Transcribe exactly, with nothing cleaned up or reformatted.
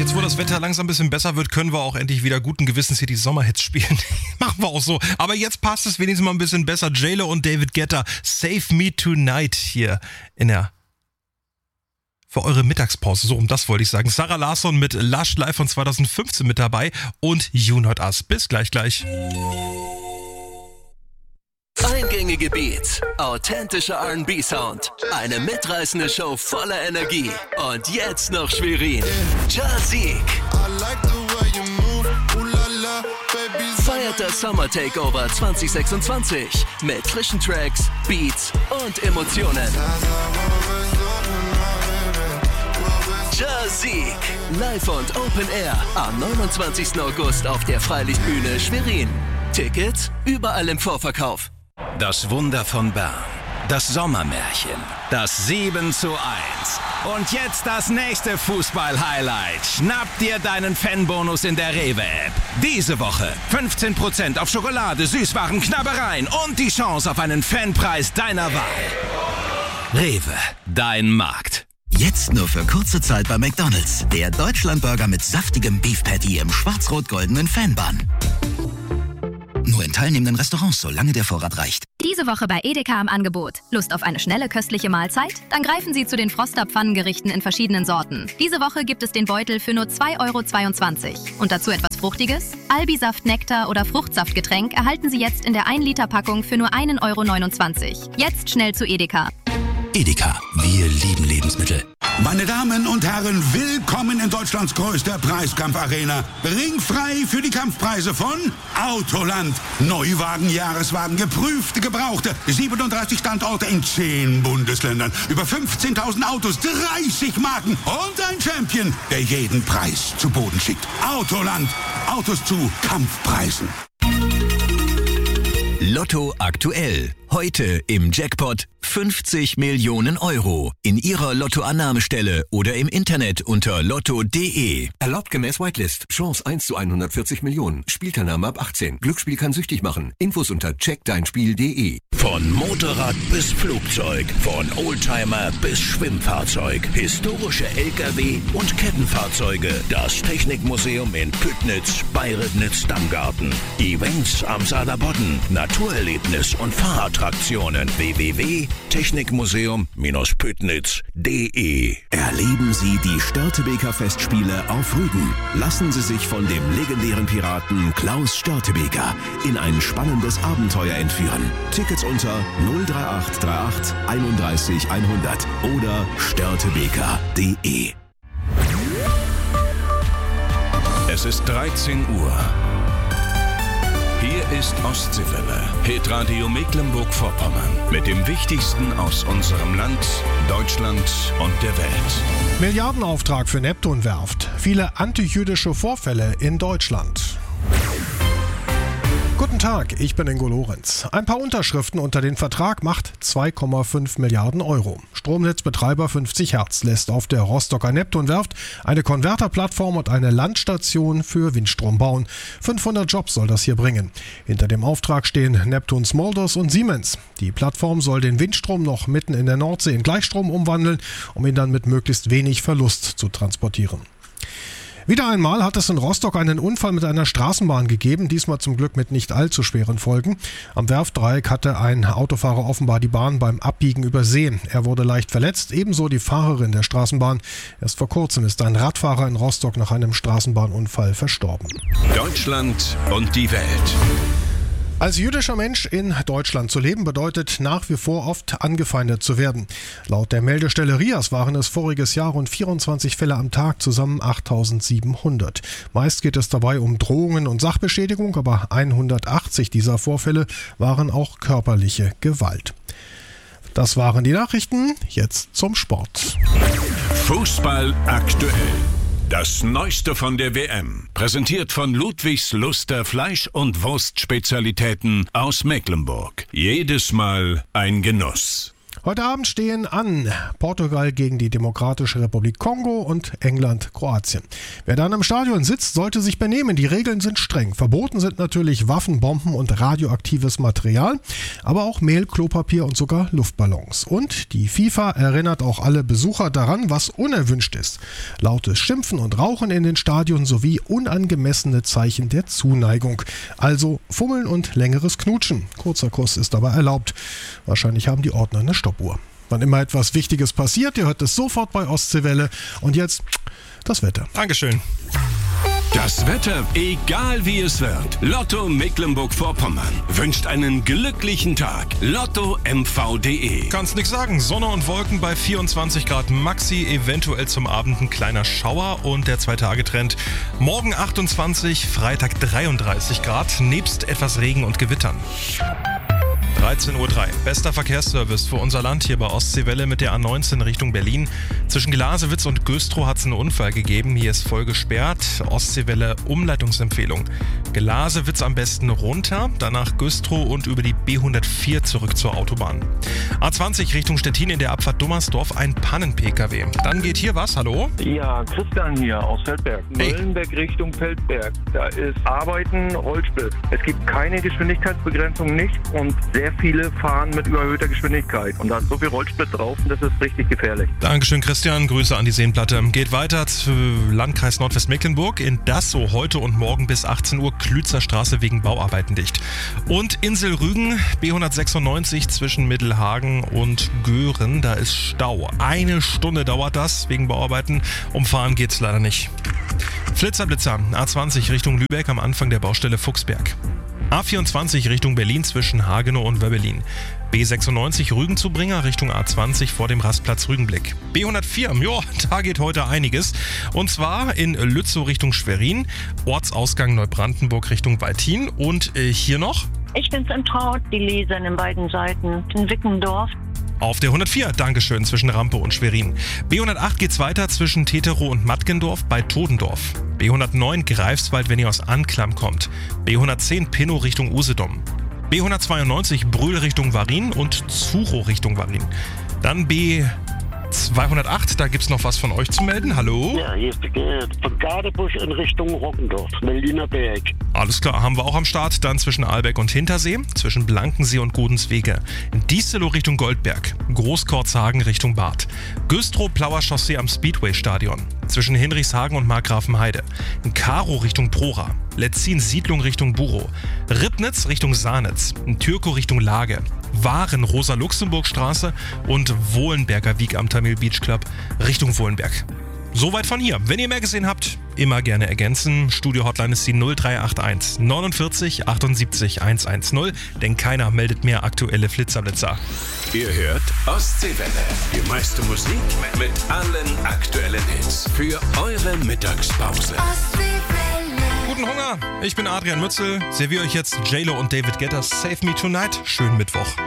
jetzt, wo das Wetter langsam ein bisschen besser wird, können wir auch endlich wieder guten Gewissens hier die Sommerhits spielen. Machen wir auch so. Aber jetzt passt es wenigstens mal ein bisschen besser. J-Lo und David Guetta, Save Me Tonight hier in der... für eure Mittagspause, so um das wollte ich sagen. Sarah Larsson mit Lush Live von zwanzig fünfzehn mit dabei und You Not Us. Bis gleich, gleich. Eingängige Beats, authentischer R and B-Sound, eine mitreißende Show voller Energie und jetzt noch Schwerin. Jazik feiert das Summer Takeover zwanzig sechsundzwanzig mit frischen Tracks, Beats und Emotionen. Jazik, live und Open Air am neunundzwanzigsten August auf der Freilichtbühne Schwerin. Tickets überall im Vorverkauf. Das Wunder von Bern, das Sommermärchen, das sieben zu eins. Und jetzt das nächste Fußball-Highlight. Schnapp dir deinen Fanbonus in der Rewe-App. Diese Woche fünfzehn Prozent auf Schokolade, Süßwaren, Knabbereien und die Chance auf einen Fanpreis deiner Wahl. Rewe, dein Markt. Jetzt nur für kurze Zeit bei McDonald's. Der Deutschlandburger mit saftigem Beef Patty im schwarz-rot-goldenen Fanbun. Nur in teilnehmenden Restaurants, solange der Vorrat reicht. Diese Woche bei Edeka im Angebot. Lust auf eine schnelle, köstliche Mahlzeit? Dann greifen Sie zu den Froster-Pfannengerichten in verschiedenen Sorten. Diese Woche gibt es den Beutel für nur zwei Euro zweiundzwanzig. Und dazu etwas Fruchtiges? Albi-Saft, Nektar oder Fruchtsaftgetränk erhalten Sie jetzt in der ein Liter Packung für nur ein Euro neunundzwanzig. Jetzt schnell zu Edeka. Edeka, wir lieben Lebensmittel. Meine Damen und Herren, willkommen in Deutschlands größter Preiskampfarena. Ringfrei für die Kampfpreise von Autoland. Neuwagen, Jahreswagen, geprüfte, gebrauchte. siebenunddreißig Standorte in zehn Bundesländern. Über fünfzehntausend Autos, dreißig Marken und ein Champion, der jeden Preis zu Boden schickt. Autoland. Autos zu Kampfpreisen. Lotto aktuell. Heute im Jackpot fünfzig Millionen Euro. In Ihrer Lottoannahmestelle oder im Internet unter lotto punkt de. Erlaubt gemäß Whitelist. Chance eins zu hundertvierzig Millionen. Spielteilnahme ab achtzehn. Glücksspiel kann süchtig machen. Infos unter check dein spiel punkt de. Von Motorrad bis Flugzeug, von Oldtimer bis Schwimmfahrzeug, historische L K W und Kettenfahrzeuge. Das Technikmuseum in Püttnitz, Bayrednitz-Dammgarten. Events am Saarlandbodden, Naturerlebnis und Fahrattraktionen. w w w punkt technikmuseum Bindestrich püttnitz punkt de. Erleben Sie die Störtebeker Festspiele auf Rügen. Lassen Sie sich von dem legendären Piraten Klaus Störtebeker in ein spannendes Abenteuer entführen. Tickets unter null drei acht drei acht einunddreißig hundert oder störtebeker punkt de. Es ist dreizehn Uhr. Hier ist Ostseewelle, Hitradio Mecklenburg-Vorpommern. Mit dem Wichtigsten aus unserem Land, Deutschland und der Welt. Milliardenauftrag für Neptunwerft. Viele antijüdische Vorfälle in Deutschland. Guten Tag, ich bin Ingo Lorenz. Ein paar Unterschriften unter den Vertrag macht zwei Komma fünf Milliarden Euro. Stromnetzbetreiber fünfzig Hertz lässt auf der Rostocker Neptunwerft eine Konverterplattform und eine Landstation für Windstrom bauen. fünfhundert Jobs soll das hier bringen. Hinter dem Auftrag stehen Neptun Smulders und Siemens. Die Plattform soll den Windstrom noch mitten in der Nordsee in Gleichstrom umwandeln, um ihn dann mit möglichst wenig Verlust zu transportieren. Wieder einmal hat es in Rostock einen Unfall mit einer Straßenbahn gegeben, diesmal zum Glück mit nicht allzu schweren Folgen. Am Werftdreieck hatte ein Autofahrer offenbar die Bahn beim Abbiegen übersehen. Er wurde leicht verletzt, ebenso die Fahrerin der Straßenbahn. Erst vor kurzem ist ein Radfahrer in Rostock nach einem Straßenbahnunfall verstorben. Deutschland und die Welt. Als jüdischer Mensch in Deutschland zu leben bedeutet nach wie vor oft angefeindet zu werden. Laut der Meldestelle RIAS waren es voriges Jahr rund vierundzwanzig Fälle am Tag, zusammen achttausendsiebenhundert. Meist geht es dabei um Drohungen und Sachbeschädigung, aber hundertachtzig dieser Vorfälle waren auch körperliche Gewalt. Das waren die Nachrichten, jetzt zum Sport. Fußball aktuell. Das Neueste von der W M, präsentiert von Ludwigs Luster Fleisch- und Wurstspezialitäten aus Mecklenburg. Jedes Mal ein Genuss. Heute Abend stehen an Portugal gegen die Demokratische Republik Kongo und England, Kroatien. Wer dann im Stadion sitzt, sollte sich benehmen. Die Regeln sind streng. Verboten sind natürlich Waffen, Bomben und radioaktives Material, aber auch Mehl, Klopapier und sogar Luftballons. Und die FIFA erinnert auch alle Besucher daran, was unerwünscht ist. Lautes Schimpfen und Rauchen in den Stadien sowie unangemessene Zeichen der Zuneigung. Also Fummeln und längeres Knutschen. Kurzer Kuss ist aber erlaubt. Wahrscheinlich haben die Ordner eine Stoppuhr. Wann immer etwas Wichtiges passiert, ihr hört es sofort bei Ostseewelle. Und jetzt das Wetter. Dankeschön. Das Wetter, egal wie es wird. Lotto Mecklenburg-Vorpommern wünscht einen glücklichen Tag. Lotto M V punkt de. Kannst nix sagen. Sonne und Wolken bei vierundzwanzig Grad Maxi, eventuell zum Abend ein kleiner Schauer und der Zwei-Tage-Trend. Morgen achtundzwanzig, Freitag dreiunddreißig Grad, nebst etwas Regen und Gewittern. dreizehn Uhr drei. Bester Verkehrsservice für unser Land hier bei Ostseewelle mit der A neunzehn Richtung Berlin. Zwischen Glasewitz und Güstrow hat es einen Unfall gegeben. Hier ist voll gesperrt. Ostseewelle Umleitungsempfehlung. Glasewitz am besten runter, danach Güstrow und über die B hundertvier zurück zur Autobahn. A zwanzig Richtung Stettin in der Abfahrt Dummersdorf ein Pannen-P K W. Dann geht hier was, hallo? Ja, Christian hier aus Feldberg. Hey. Möllenberg Richtung Feldberg. Da ist Arbeiten, Rollsplit. Es gibt keine Geschwindigkeitsbegrenzung, nicht und sehr viele fahren mit überhöhter Geschwindigkeit. Und da ist so viel Rollsplit drauf, das ist richtig gefährlich. Dankeschön, Christian. Grüße an die Seenplatte. Geht weiter zu Landkreis Nordwestmecklenburg. In Dassow heute und morgen bis achtzehn Uhr Klützer Straße wegen Bauarbeiten dicht. Und Insel Rügen, B hundertsechsundneunzig zwischen Mittelhagen und Göhren. Da ist Stau. Eine Stunde dauert das wegen Bauarbeiten. Umfahren geht's leider nicht. Flitzerblitzer, A zwanzig Richtung Lübeck am Anfang der Baustelle Fuchsberg. A vierundzwanzig Richtung Berlin zwischen Hagenow und Wöbbelin. B sechsundneunzig Rügenzubringer Richtung A zwanzig vor dem Rastplatz Rügenblick. B hundertvier, ja, da geht heute einiges. Und zwar in Lützow Richtung Schwerin, Ortsausgang Neubrandenburg Richtung Waltin und äh, hier noch. Ich bin's im Traut, die Leser an beiden Seiten, in Wickendorf. Auf der hundertvier, Dankeschön, zwischen Rampe und Schwerin. B hundertacht geht's weiter zwischen Teterow und Mattgendorf bei Todendorf. B hundertneun Greifswald, wenn ihr aus Anklam kommt. B hundertzehn Pinnow Richtung Usedom. B hundertzweiundneunzig Brühl Richtung Warin und Zuchow Richtung Warin. Dann B zweihundertacht, da gibt's noch was von euch zu melden. Hallo? Ja, hier ist äh, von Gadebusch in Richtung Rockendorf, Berliner Berg. Alles klar, haben wir auch am Start. Dann zwischen Ahlbeck und Hintersee, zwischen Blankensee und Godenswege. Diestelow Richtung Goldberg, Großkorzhagen Richtung Bad. Güstrow Plauer Chaussee am Speedway-Stadion. Zwischen Hinrichshagen und Markgrafenheide. Karow Richtung Prora. Letzin Siedlung Richtung Burow. Ribnitz Richtung Sahnitz. Türkow Richtung Lage. Waren Rosa-Luxemburg-Straße und Wohlenberger Wieg am Tamil Beach Club Richtung Wohlenberg. Soweit von hier. Wenn ihr mehr gesehen habt, immer gerne ergänzen. Studio-Hotline ist die null drei acht eins neunundvierzig achtundsiebzig hundertzehn, denn keiner meldet mehr aktuelle Flitzerblitzer. Ihr hört Ostseewelle. Die meiste Musik mit allen aktuellen Hits für eure Mittagspause. Guten Hunger, ich bin Adrian Mützel. Serviere euch jetzt J-Lo und David Guetta Save Me Tonight. Schönen Mittwoch.